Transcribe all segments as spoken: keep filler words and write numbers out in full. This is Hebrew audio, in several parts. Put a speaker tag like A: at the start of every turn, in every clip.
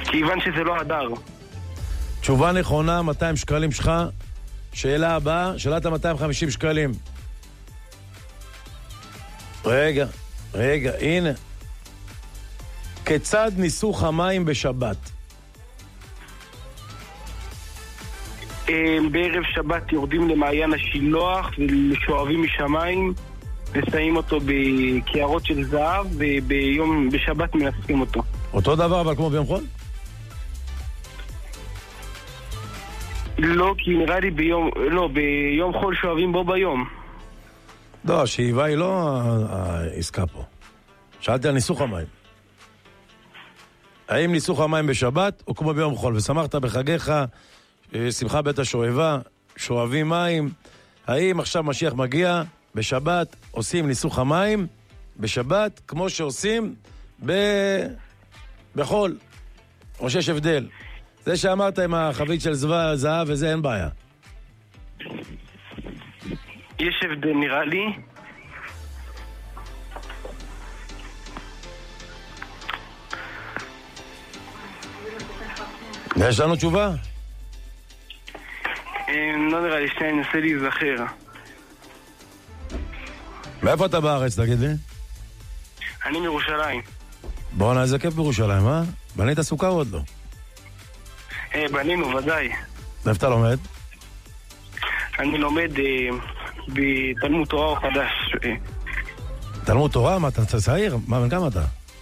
A: כיוון שזה לא הדר.
B: תשובה נכונה, מאתיים שקלים שלך. שאלה הבאה, שאלת ה-מאתיים וחמישים שקלים. רגע, רגע, הנה. כיצד ניסוך המים בשבת?
A: בערב שבת יורדים למעיין השילוח ושואבים משמיים ושמים אותו בקערות של זהב, וביום בשבת מנסים אותו.
B: אותו דבר אבל כמו ביום חול?
A: לא, כי נראה לי ביום, לא, ביום חול שואבים בו ביום.
B: לא, השאיבה היא לא העסקה פה. שאלתי על ניסוך המים. האם ניסוך המים בשבת או כמו ביום חול? ושמחת בחגיך, שמחה בית השואבה, שואבים מים. האם עכשיו משיח מגיע בשבת, עושים ניסוך המים בשבת כמו שעושים ב... בחול? או שיש הבדל? זה שאמרת עם החבית של זהב וזה אין בעיה.
A: יש הבדל נראה לי.
B: יש לנו תשובה?
A: לא נראה לי, שנייה, אני אנסה להיזכר.
B: מאיפה אתה בארץ, תגיד לי?
A: אני מירושלים.
B: בואו איזה כיף בירושלים, אה? בנית סוכה או עוד לא?
A: אה, בנינו, ודאי.
B: איפה אתה לומד?
A: אני לומד בתלמוד תורה או חדש.
B: תלמוד תורה? מה, אתה צעיר? מה, בן כמה אתה?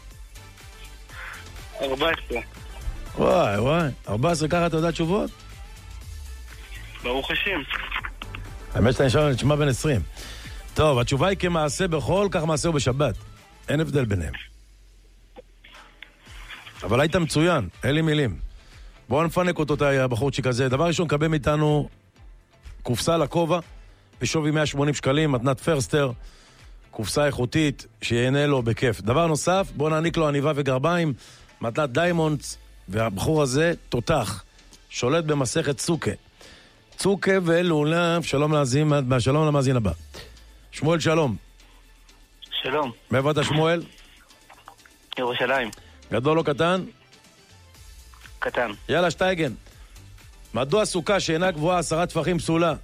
A: ארבע עשרה.
B: וואי, וואי. ארבע עשרה ככה אתה יודע תשובות?
A: ברוך השם.
B: האמת שאתה נשמע, נשמע בין עשרים. טוב, התשובה היא כמעשה בחול, כך מעשה הוא בשבת. אין הבדל ביניהם. אבל היית מצוין, אין לי מילים. בואו נפנק אותו, הבחורצ'יק הזה. דבר ראשון, קבל מאיתנו קופסה לכובע, בשווי מאה ושמונים שקלים, מתנת פרסטר, קופסה איכותית, שיהנה לו בכיף. דבר נוסף, בואו נעניק לו עניבה וגרביים, מתנת דיימונדס, והבחור הזה תותח, שולט במסכת צוקה. צוקה ולולב, שלום למאזין, שלום למאזין הבא. שמואל, שלום.
A: שלום.
B: מאיפה אתה שמואל?
A: ירושלים.
B: גדול או קטן?
A: קטן.
B: יאללה, שטייגן. מדוע סוכה שאינה גבוהה עשרה טפחים פסולה?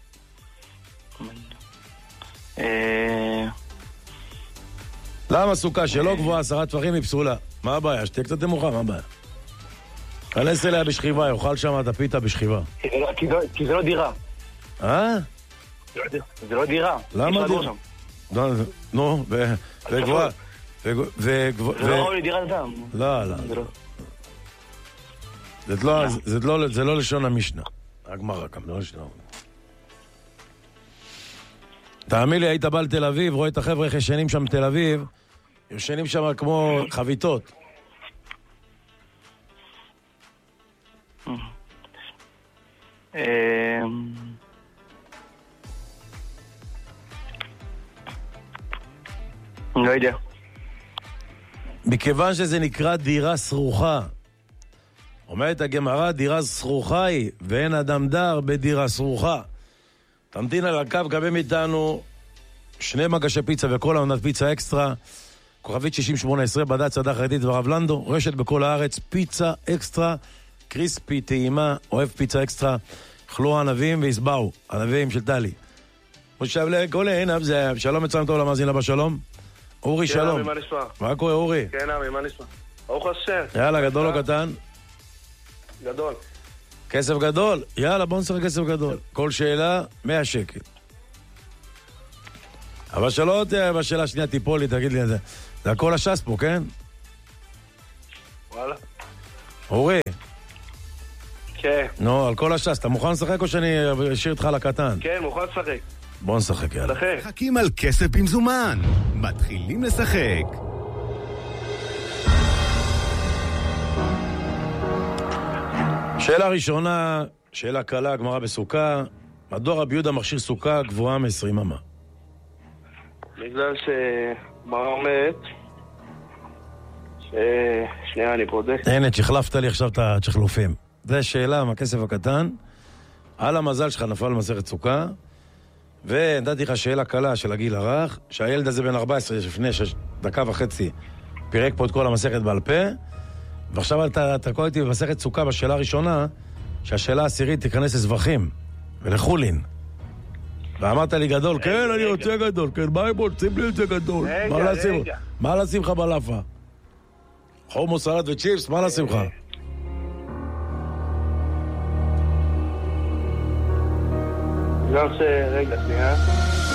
B: למה סוכה שלא גבוהה עשרה טפחים היא פסולה? מה הבעיה? שתהיה קצת נמוכה, מה הבעיה? כנס אליה בשכיבה, יאכל שם את הפיתה בשכיבה.
A: כי זה לא דירה.
B: אה?
A: זה לא דירה.
B: למה דירה? נו, וגבוהה.
A: זה לא ראוי לדירת אדם.
B: לא, לא. זה לא לשון המשנה. הגמרא, גם לא לשון. תאמין לי, היית בא לתל אביב, רואה את החבר'ה איך ישנים שם בתל אביב, ישנים שם כמו חביתות.
A: לא יודע.
B: מכיוון שזה נקרא דירה סרוחה, אומרת הגמרא, דירה סרוחה היא, ואין אדם דר בדירה סרוחה. תמתין על הקו, קבל מאיתנו שני מגשי פיצה וכל העונת פיצה אקסטרה, כוכבית שישים שמונה עשרה, בד"ץ צדה חרדית ורב לנדו, רשת בכל הארץ, פיצה אקסטרה, קריספי, טעימה, אוהב פיצה אקסטרה, אכלו ענבים והסבאו, ענבים של טלי. מושב לכל עיניו זה, שלום מצוין טוב למאזין הבא, שלום. אורי, שלום.
C: כן, מה נשמע?
B: מה קורה, אורי?
C: כן, אבי, מה נשמע? ברוך השם.
B: יאללה, גדול או קטן?
C: גדול.
B: כסף גדול? יאללה, בוא נשחק כסף גדול. כל שאלה, מאה שקל. אבל שלא תהיה בשאלה השנייה טיפול לי, תגיד לי, זה, זה הכל השס פה, כן?
C: וואלה.
B: אורי.
C: כן.
B: נו, על כל השס, אתה מוכן לשחק או שאני אשאיר אותך לקטן?
C: כן, מוכן לשחק.
B: בוא נשחק, יאללה.
C: לשחק.
D: מחכים על כסף במזומן. מתחילים לשחק.
B: שאלה ראשונה, שאלה קלה, גמרא בסוכה. מדוע רבי יהודה מכשיר סוכה גבוהה מ-עשרים אמה?
C: בגלל שגמרא אומרת ש... שנייה, אני בודק.
B: הנה, שחלפת לי עכשיו את השחלופים. זה שאלה מהכסף הקטן. על המזל שלך נפל מסכת סוכה, ונתתי לך שאלה קלה של הגיל הרך, שהילד הזה בן ארבע עשרה לפני שש, דקה וחצי פירק פה את כל המסכת בעל פה, ועכשיו אתה תקוע איתי במסכת סוכה בשאלה הראשונה, שהשאלה העשירית תיכנס לזבחים ולחולין. ואמרת לי גדול, כן, אני רוצה גדול, כן, מה הם רוצים לי את זה גדול? מה לשים לך בלאפה? חומוס, סלט וצ'יפס, מה לשים לך?
C: גם ש... רגע, שנייה.